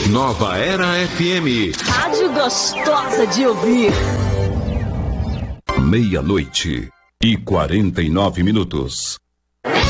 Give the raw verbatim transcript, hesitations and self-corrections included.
Nova Era F M. Rádio gostosa de ouvir. Meia-noite e quarenta e nove minutos.